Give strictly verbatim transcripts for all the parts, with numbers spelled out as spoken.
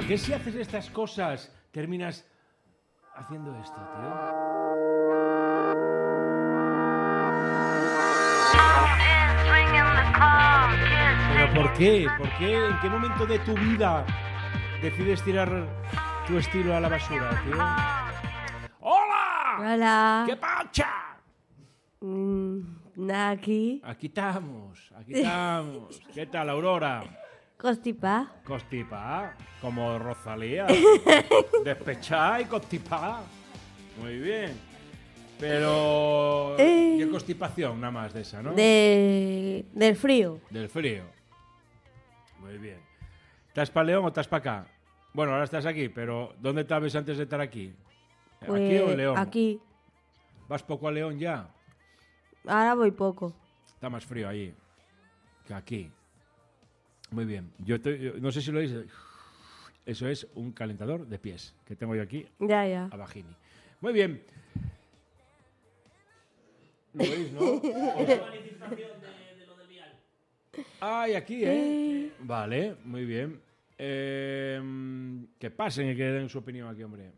qué si haces estas cosas terminas haciendo esto, tío? ¿Pero por qué? ¿Por qué? ¿En qué momento de tu vida decides tirar tu estilo a la basura, tío? ¡Hola! Hola. ¿Qué pacha? Mm, nada, aquí. Aquí estamos, aquí estamos. ¿Qué tal, Aurora? Constipa. Constipa, como Rosalía. Despechada y constipada. Muy bien. Pero... Eh. ¿Qué constipación nada más de esa, no? De, del frío. Del frío. Muy bien. ¿Estás para León o estás para acá? Bueno, ahora estás aquí, pero ¿dónde estabas antes de estar aquí? ¿Aquí Pues, o en León? Aquí. ¿Vas poco a León ya? Ahora voy poco. Está más frío allí que aquí. Muy bien. Yo, estoy, yo no sé si lo veis. Eso es un calentador de pies que tengo yo aquí Ya, ya. a Bajini. Muy bien. ¿Lo veis, no? Ay, aquí, ¿eh? Vale, muy bien. Eh, que pasen y que den su opinión aquí, hombre.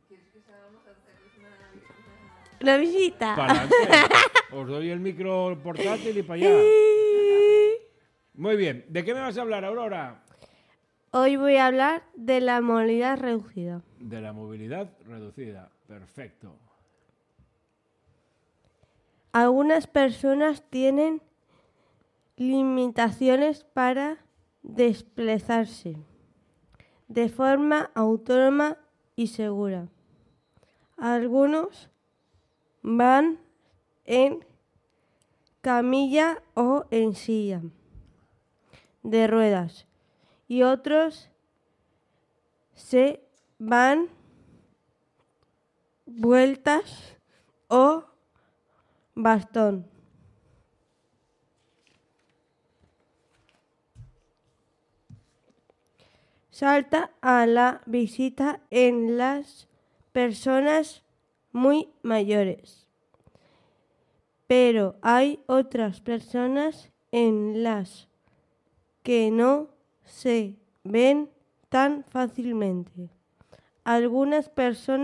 Una visita. Para adelante. Os doy el micro portátil y para allá. Muy bien. ¿De qué me vas a hablar, Aurora? Hoy voy a hablar de la movilidad reducida. De la movilidad reducida. Perfecto. Algunas personas tienen limitaciones para desplazarse de forma autónoma y segura. Algunos van en camilla o en silla de ruedas y otros se van vueltas o bastón. Salta a la visita en las personas muy mayores. Pero hay otras personas en las que no se ven tan fácilmente. Algunas personas